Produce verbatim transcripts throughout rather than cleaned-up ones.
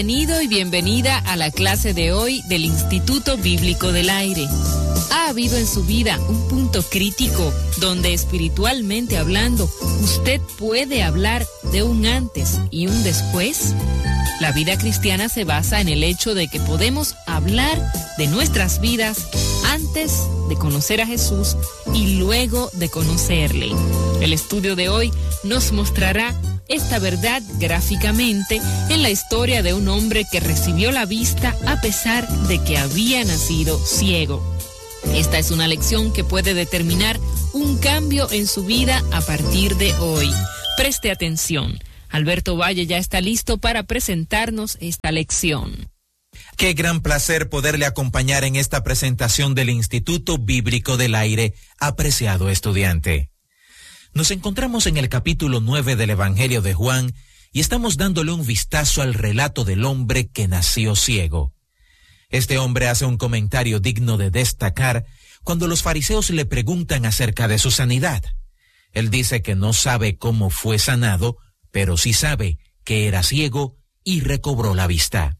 Bienvenido y bienvenida a la clase de hoy del Instituto Bíblico del Aire. ¿Ha habido en su vida un punto crítico donde espiritualmente hablando usted puede hablar de un antes y un después? La vida cristiana se basa en el hecho de que podemos hablar de nuestras vidas antes de conocer a Jesús y luego de conocerle. El estudio de hoy nos mostrará esta verdad gráficamente en la historia de un hombre que recibió la vista a pesar de que había nacido ciego. Esta es una lección que puede determinar un cambio en su vida a partir de hoy. Preste atención. Alberto Valle ya está listo para presentarnos esta lección. Qué gran placer poderle acompañar en esta presentación del Instituto Bíblico del Aire, apreciado estudiante. Nos encontramos en el capítulo nueve del Evangelio de Juan y estamos dándole un vistazo al relato del hombre que nació ciego. Este hombre hace un comentario digno de destacar cuando los fariseos le preguntan acerca de su sanidad. Él dice que no sabe cómo fue sanado, pero sí sabe que era ciego y recobró la vista.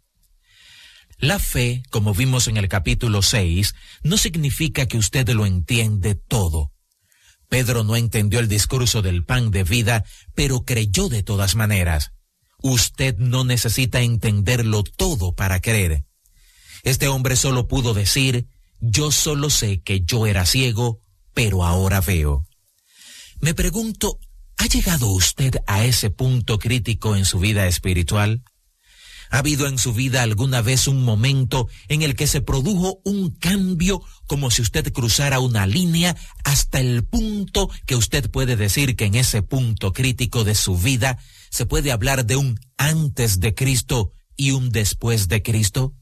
La fe, como vimos en el capítulo seis, no significa que usted lo entiende todo. Pedro no entendió el discurso del pan de vida, pero creyó de todas maneras. Usted no necesita entenderlo todo para creer. Este hombre solo pudo decir, yo solo sé que yo era ciego, pero ahora veo. Me pregunto, ¿ha llegado usted a ese punto crítico en su vida espiritual? ¿Ha habido en su vida alguna vez un momento en el que se produjo un cambio como si usted cruzara una línea hasta el punto que usted puede decir que en ese punto crítico de su vida se puede hablar de un antes de Cristo y un después de Cristo?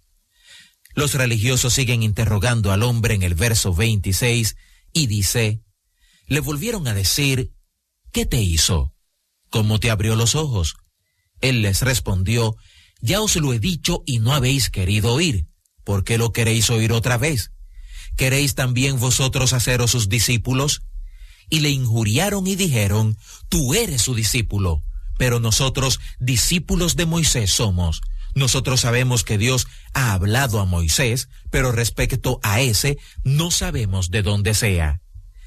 Los religiosos siguen interrogando al hombre en el verso veintiséis y dice, le volvieron a decir, ¿qué te hizo? ¿Cómo te abrió los ojos? Él les respondió, ya os lo he dicho y no habéis querido oír. ¿Por qué lo queréis oír otra vez? ¿Queréis también vosotros haceros sus discípulos? Y le injuriaron y dijeron, tú eres su discípulo, pero nosotros discípulos de Moisés somos. Nosotros sabemos que Dios ha hablado a Moisés, pero respecto a ese no sabemos de dónde sea.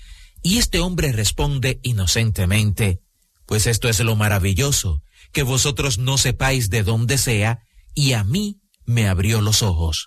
Y este hombre responde inocentemente, pues esto es lo maravilloso, que vosotros no sepáis de dónde sea, y a mí me abrió los ojos.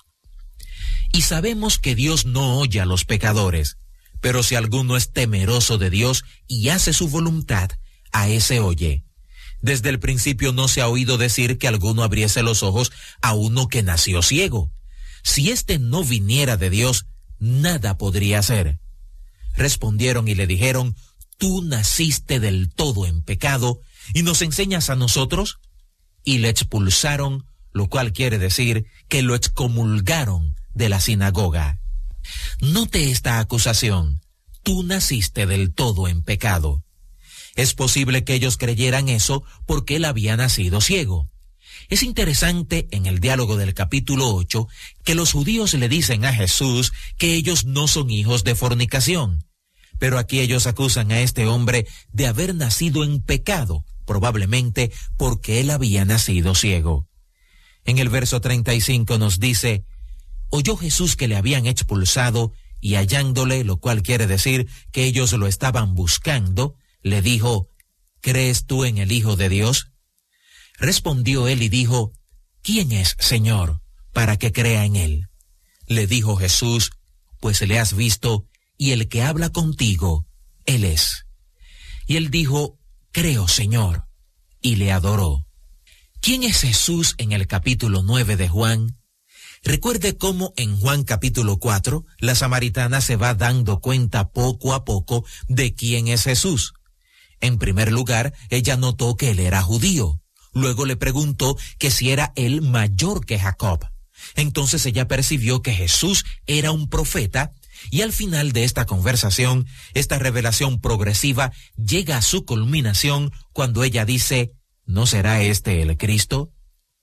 Y sabemos que Dios no oye a los pecadores, pero si alguno es temeroso de Dios y hace su voluntad, a ese oye. Desde el principio no se ha oído decir que alguno abriese los ojos a uno que nació ciego. Si éste no viniera de Dios, nada podría hacer. Respondieron y le dijeron, tú naciste del todo en pecado, ¿y nos enseñas a nosotros? Y le expulsaron, lo cual quiere decir que lo excomulgaron de la sinagoga. Note esta acusación, tú naciste del todo en pecado. Es posible que ellos creyeran eso porque él había nacido ciego. Es interesante en el diálogo del capítulo ocho que los judíos le dicen a Jesús que ellos no son hijos de fornicación. Pero aquí ellos acusan a este hombre de haber nacido en pecado, probablemente porque él había nacido ciego. En el verso treinta y cinco nos dice, oyó Jesús que le habían expulsado y hallándole, lo cual quiere decir que ellos lo estaban buscando, le dijo, ¿crees tú en el Hijo de Dios? Respondió él y dijo, ¿quién es, Señor, para que crea en él? Le dijo Jesús, pues le has visto, y el que habla contigo, él es. Y él dijo, creo, Señor, y le adoró. ¿Quién es Jesús en el capítulo nueve de Juan? Recuerde cómo en Juan capítulo cuatro, la samaritana se va dando cuenta poco a poco de quién es Jesús. En primer lugar, ella notó que él era judío. Luego le preguntó que si era él mayor que Jacob. Entonces ella percibió que Jesús era un profeta, y al final de esta conversación, esta revelación progresiva llega a su culminación cuando ella dice, ¿no será este el Cristo?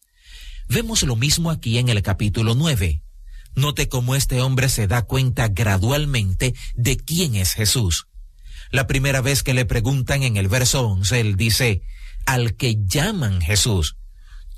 Vemos lo mismo aquí en el capítulo nueve. Note cómo este hombre se da cuenta gradualmente de quién es Jesús. La primera vez que le preguntan en el verso once, él dice, al que llaman Jesús.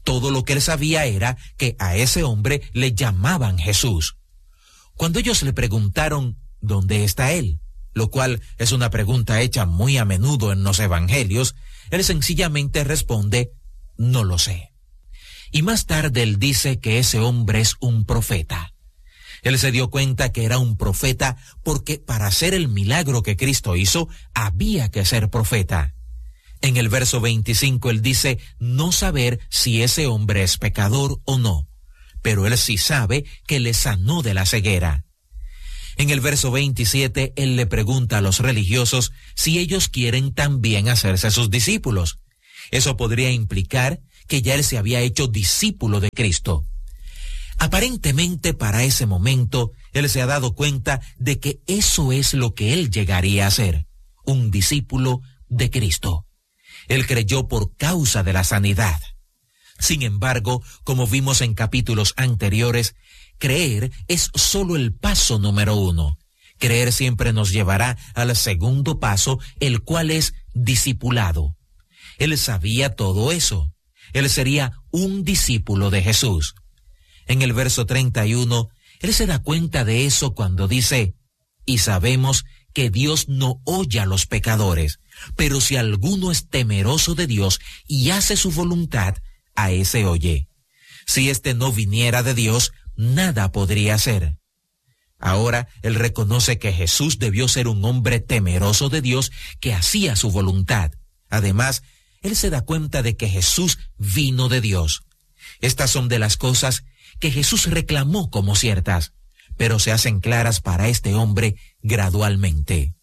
Todo lo que él sabía era que a ese hombre le llamaban Jesús. Cuando ellos le preguntaron, ¿dónde está él?, lo cual es una pregunta hecha muy a menudo en los evangelios, él sencillamente responde, no lo sé. Y más tarde él dice que ese hombre es un profeta. Él se dio cuenta que era un profeta porque para hacer el milagro que Cristo hizo, había que ser profeta. En el verso veinticinco él dice no saber si ese hombre es pecador o no, pero él sí sabe que le sanó de la ceguera. En el verso veintisiete, él le pregunta a los religiosos si ellos quieren también hacerse sus discípulos. Eso podría implicar que ya él se había hecho discípulo de Cristo. Aparentemente, para ese momento, él se ha dado cuenta de que eso es lo que él llegaría a ser, un discípulo de Cristo. Él creyó por causa de la sanidad. Sin embargo, como vimos en capítulos anteriores, creer es solo el paso número uno. Creer siempre nos llevará al segundo paso, el cual es discipulado. Él sabía todo eso. Él sería un discípulo de Jesús. En el verso treinta y uno, él se da cuenta de eso cuando dice, y sabemos que Dios no oye a los pecadores, pero si alguno es temeroso de Dios y hace su voluntad, a ese oye. Si éste no viniera de Dios, nada podría hacer. Ahora él reconoce que Jesús debió ser un hombre temeroso de Dios que hacía su voluntad. Además, él se da cuenta de que Jesús vino de Dios. Estas son de las cosas que Jesús reclamó como ciertas, pero se hacen claras para este hombre gradualmente.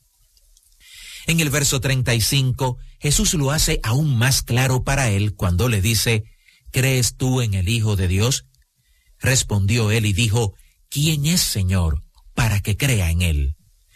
En el verso treinta y cinco, Jesús lo hace aún más claro para él cuando le dice, ¿crees tú en el Hijo de Dios? Respondió él y dijo, ¿quién es, Señor, para que crea en él?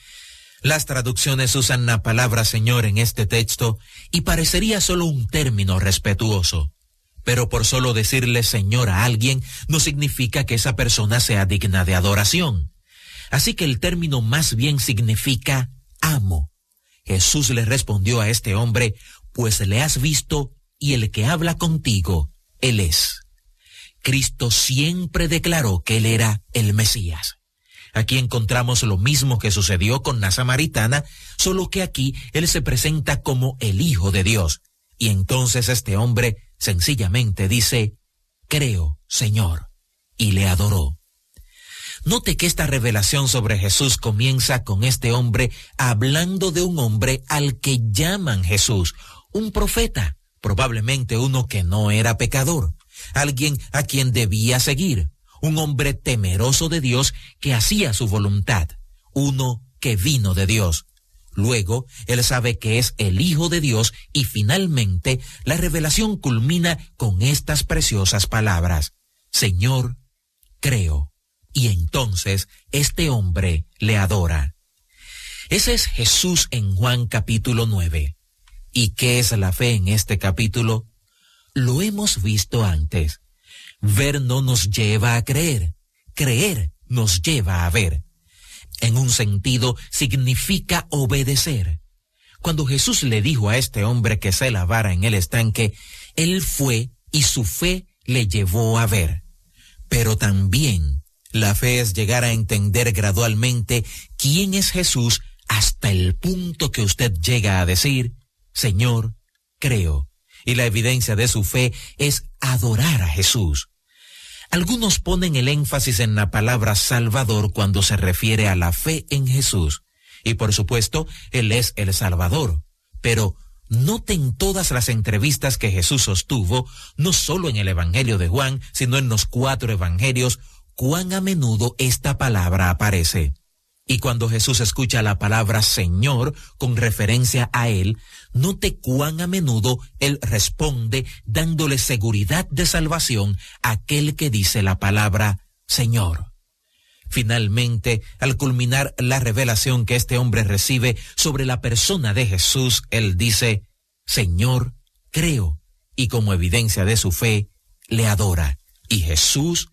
Las traducciones usan la palabra Señor en este texto y parecería solo un término respetuoso. Pero por solo decirle Señor a alguien no significa que esa persona sea digna de adoración. Así que el término más bien significa amo. Jesús le respondió a este hombre, pues le has visto y el que habla contigo, él es. Cristo siempre declaró que él era el Mesías. Aquí encontramos lo mismo que sucedió con la samaritana, solo que aquí él se presenta como el Hijo de Dios. Y entonces este hombre sencillamente dice, creo, Señor, y le adoró. Note que esta revelación sobre Jesús comienza con este hombre hablando de un hombre al que llaman Jesús, un profeta, probablemente uno que no era pecador, alguien a quien debía seguir, un hombre temeroso de Dios que hacía su voluntad, uno que vino de Dios. Luego, él sabe que es el Hijo de Dios y finalmente la revelación culmina con estas preciosas palabras, Señor, creo. Y entonces este hombre le adora. Ese es Jesús en Juan capítulo nueve. ¿Y qué es la fe en este capítulo? Lo hemos visto antes. Ver no nos lleva a creer. Creer nos lleva a ver. En un sentido, significa obedecer. Cuando Jesús le dijo a este hombre que se lavara en el estanque, él fue y su fe le llevó a ver. Pero también la fe es llegar a entender gradualmente quién es Jesús hasta el punto que usted llega a decir, Señor, creo. Y la evidencia de su fe es adorar a Jesús. Algunos ponen el énfasis en la palabra Salvador cuando se refiere a la fe en Jesús. Y por supuesto, Él es el Salvador. Pero noten todas las entrevistas que Jesús sostuvo, no solo en el Evangelio de Juan, sino en los cuatro evangelios, cuán a menudo esta palabra aparece. Y cuando Jesús escucha la palabra Señor con referencia a Él, note cuán a menudo Él responde dándole seguridad de salvación a aquel que dice la palabra Señor. Finalmente, al culminar la revelación que este hombre recibe sobre la persona de Jesús, Él dice, Señor, creo, y como evidencia de su fe, le adora. Y Jesús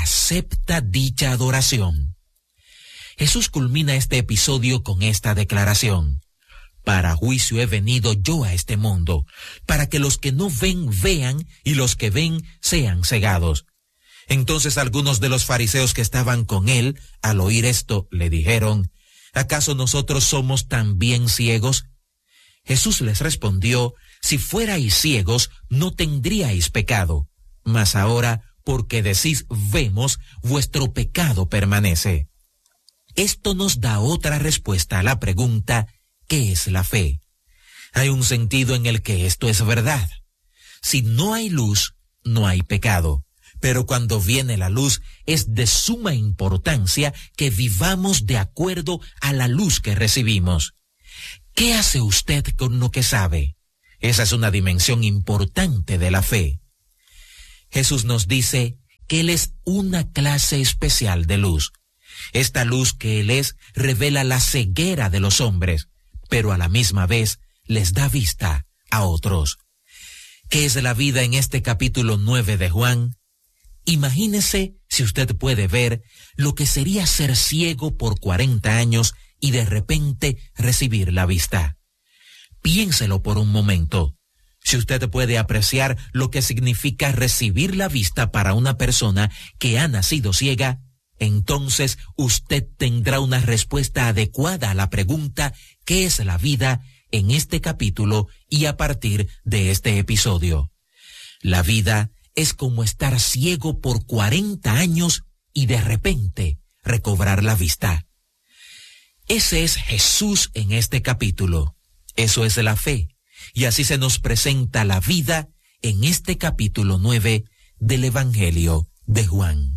acepta dicha adoración. Jesús culmina este episodio con esta declaración. Para juicio he venido yo a este mundo, para que los que no ven vean y los que ven sean cegados. Entonces algunos de los fariseos que estaban con él, al oír esto, le dijeron, ¿acaso nosotros somos también ciegos? Jesús les respondió, si fuerais ciegos, no tendríais pecado, mas ahora, porque decís vemos, vuestro pecado permanece. Esto nos da otra respuesta a la pregunta, ¿qué es la fe? Hay un sentido en el que esto es verdad. Si no hay luz, no hay pecado. Pero cuando viene la luz, es de suma importancia que vivamos de acuerdo a la luz que recibimos. ¿Qué hace usted con lo que sabe? Esa es una dimensión importante de la fe. Jesús nos dice que Él es una clase especial de luz. Esta luz que Él es revela la ceguera de los hombres, pero a la misma vez les da vista a otros. ¿Qué es la vida en este capítulo nueve de Juan? Imagínese, si usted puede ver, lo que sería ser ciego por cuarenta años y de repente recibir la vista. Piénselo por un momento. Si usted puede apreciar lo que significa recibir la vista para una persona que ha nacido ciega, entonces usted tendrá una respuesta adecuada a la pregunta ¿qué es la vida? En este capítulo y a partir de este episodio. La vida es como estar ciego por cuarenta años y de repente recobrar la vista. Ese es Jesús en este capítulo. Eso es la fe. Y así se nos presenta la vida en este capítulo nueve del Evangelio de Juan.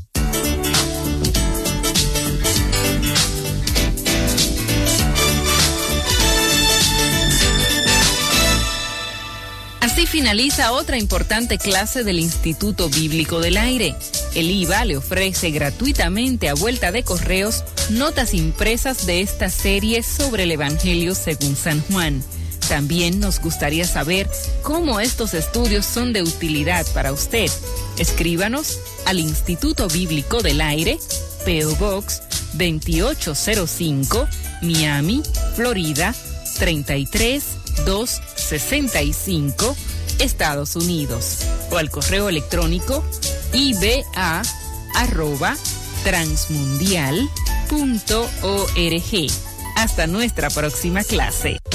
Así finaliza otra importante clase del Instituto Bíblico del Aire. El I V A le ofrece gratuitamente a vuelta de correos notas impresas de esta serie sobre el Evangelio según San Juan. También nos gustaría saber cómo estos estudios son de utilidad para usted. Escríbanos al Instituto Bíblico del Aire, P O Box veintiocho cero cinco, Miami, Florida, treinta y tres mil doscientos sesenta y cinco, Estados Unidos, o al correo electrónico i b a arroba transmundial punto org. Hasta nuestra próxima clase.